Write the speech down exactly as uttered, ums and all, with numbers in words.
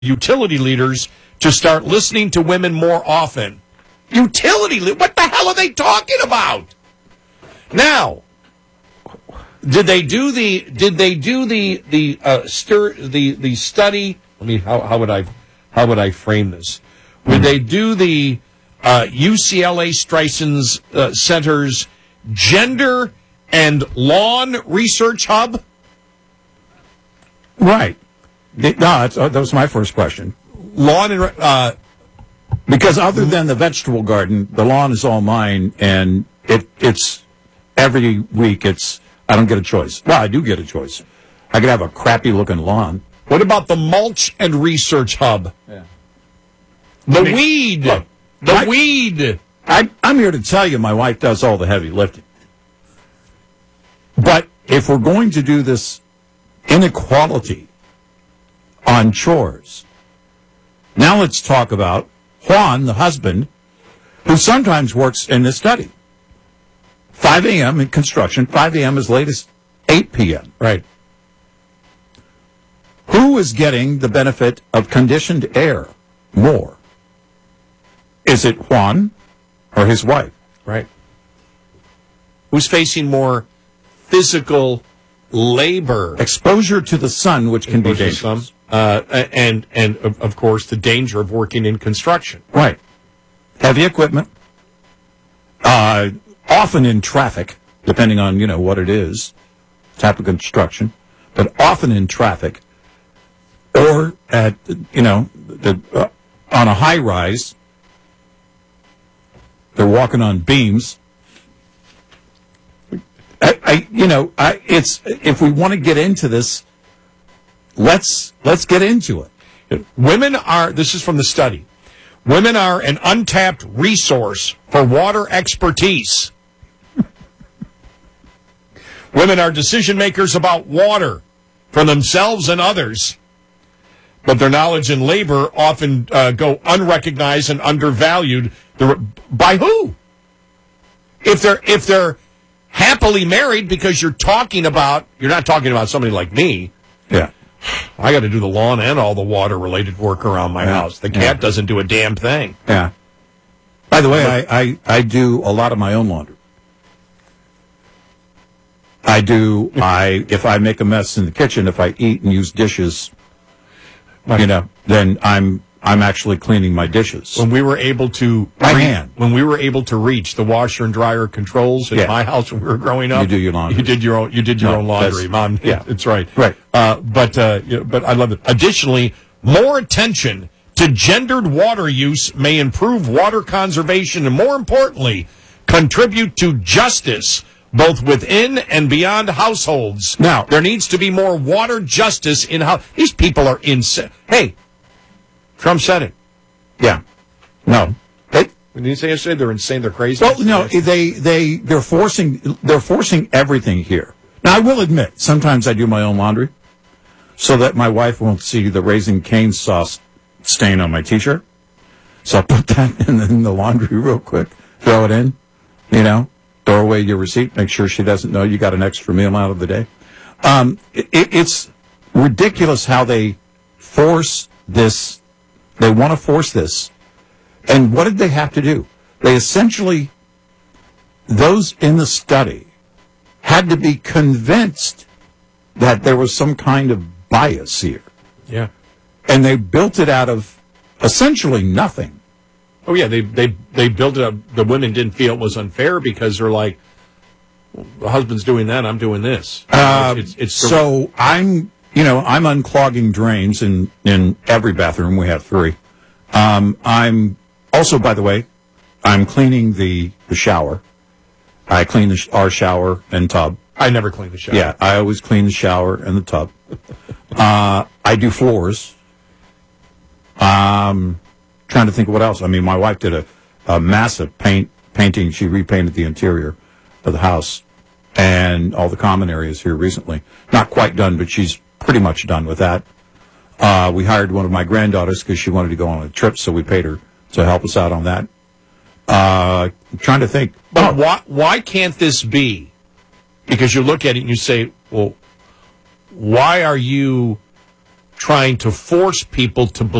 utility leaders to start listening to women more often. Utility leaders? What the hell are they talking about? Now, did they do the did they do the the uh, stir the the study? I mean, how how would I how would I frame this? Would they do the uh, U C L A Streisand uh, Center's Gender and Lawn Research Hub? Right. No, that's, uh, that was my first question. Lawn and uh, because other than the vegetable garden, the lawn is all mine, and it it's every week. It's I don't get a choice. Well, I do get a choice. I could have a crappy looking lawn. What about the Mulch and Research Hub? Yeah. The I mean, weed. Look, the I, weed. I, I'm here to tell you, my wife does all the heavy lifting. But if we're going to do this inequality on chores, now let's talk about Juan, the husband, who sometimes works in this study. five a.m. in construction, five a.m. as late as eight p.m. Right. Who is getting the benefit of conditioned air more? Is it Juan or his wife? Right. Who's facing more physical labor? Exposure to the sun, which can be dangerous. Uh, and, and of, of course, the danger of working in construction. Right. Heavy equipment, uh, often in traffic, depending on, you know, what it is, type of construction, but often in traffic, or at, you know, the, uh, on a high rise, they're walking on beams. I, I you know, I, it's, if we want to get into this, let's, let's get into it. Women are, this is from the study, women are an untapped resource for water expertise. Women are decision makers about water for themselves and others, but their knowledge and labor often uh, go unrecognized and undervalued. By who? If they're if they're happily married, because you're talking about, you're not talking about somebody like me. Yeah. I got to do the lawn and all the water-related work around my yeah. house. The cat yeah. doesn't do a damn thing. Yeah. By the way, I, I, I do a lot of my own laundry. I do, I if I make a mess in the kitchen, if I eat and use dishes, you know, then I'm I'm actually cleaning my dishes. When we were able to by re- hand. When we were able to reach the washer and dryer controls in yeah. my house when we were growing up, you do your laundry. You did your own. You did your no, own laundry, Mom. Yeah, it's right. Right. Uh, but uh, you know, but I love it. Additionally, more attention to gendered water use may improve water conservation and, more importantly, contribute to justice both within and beyond households. Now, there needs to be more water justice in how these people are insane. Hey, Trump said it. Yeah. No. They, When you say yesterday they're insane, they're crazy. well, no, they they they're forcing they're forcing everything here. Now, I will admit, sometimes I do my own laundry, so that my wife won't see the Raising Cane's sauce stain on my T-shirt. So I put that in the, in the laundry real quick, throw it in, you know, throw away your receipt, make sure she doesn't know you got an extra meal out of the day. Um, it, it's ridiculous how they force this. They want to force this. And what did they have to do? They essentially, those in the study, had to be convinced that there was some kind of bias here. Yeah. And they built it out of essentially nothing. Oh, yeah, they they they built it up. The women didn't feel it was unfair because they're like, well, the husband's doing that, I'm doing this. Uh, it's, it's, it's so I'm, you know, I'm unclogging drains in, in every bathroom. We have three. Um, I'm also, by the way, I'm cleaning the, the shower. I clean the sh- our shower and tub. I never clean the shower. Yeah, I always clean the shower and the tub. uh, I do floors. Um, trying to think of what else. I mean, my wife did a, a massive paint painting. She repainted the interior of the house and all the common areas here recently. Not quite done, but she's pretty much done with that. Uh, we hired one of my granddaughters because she wanted to go on a trip, so we paid her to help us out on that. Uh, I'm trying to think. But why, why can't this be? Because you look at it and you say, well, why are you trying to force people to